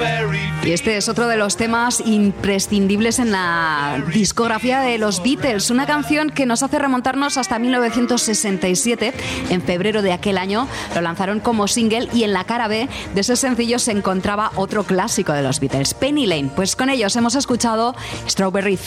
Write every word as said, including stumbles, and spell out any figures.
Y este es otro de los temas imprescindibles en la discografía de los Beatles, una canción que nos hace remontarnos hasta mil novecientos sesenta y siete. En febrero de aquel año lo lanzaron como single y en la cara B de ese sencillo se encontraba otro clásico de los Beatles, Penny Lane. Pues con ellos hemos escuchado Strawberry